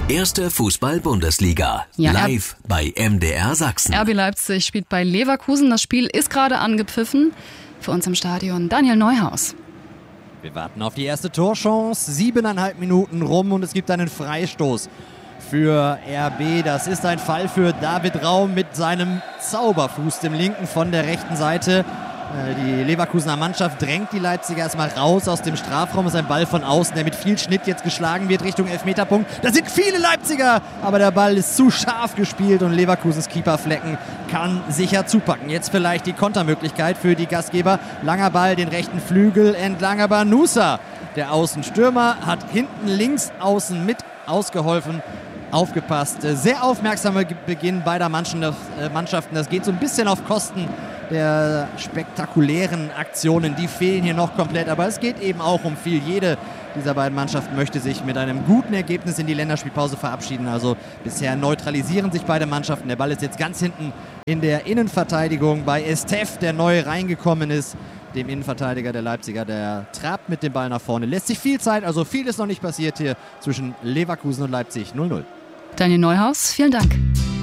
Erste Fußball-Bundesliga. Ja, Live bei MDR Sachsen. RB Leipzig spielt bei Leverkusen. Das Spiel ist gerade angepfiffen. Für uns im Stadion Daniel Neuhaus. Wir warten auf die erste Torchance. 7,5 Minuten rum und es gibt einen Freistoß für RB. Das ist ein Fall für David Raum mit seinem Zauberfuß, dem linken von der rechten Seite. Die Leverkusener Mannschaft drängt die Leipziger erstmal raus aus dem Strafraum. Das ist ein Ball von außen, der mit viel Schnitt jetzt geschlagen wird Richtung Elfmeterpunkt. Da sind viele Leipziger, aber der Ball ist zu scharf gespielt und Leverkusens Keeper Flecken kann sicher zupacken. Jetzt vielleicht die Kontermöglichkeit für die Gastgeber. Langer Ball, den rechten Flügel entlang, aber Nusa, der Außenstürmer, hat hinten links außen mit ausgeholfen. Aufgepasst. Sehr aufmerksamer Beginn beider Mannschaften. Das geht so ein bisschen auf Kosten der spektakulären Aktionen. Die fehlen hier noch komplett. Aber es geht eben auch um viel. Jede dieser beiden Mannschaften möchte sich mit einem guten Ergebnis in die Länderspielpause verabschieden. Also bisher neutralisieren sich beide Mannschaften. Der Ball ist jetzt ganz hinten in der Innenverteidigung bei Estef, der neu reingekommen ist. Dem Innenverteidiger der Leipziger, der trabt mit dem Ball nach vorne. Lässt sich viel Zeit, also viel ist noch nicht passiert hier zwischen Leverkusen und Leipzig. 0-0. Daniel Neuhaus, vielen Dank.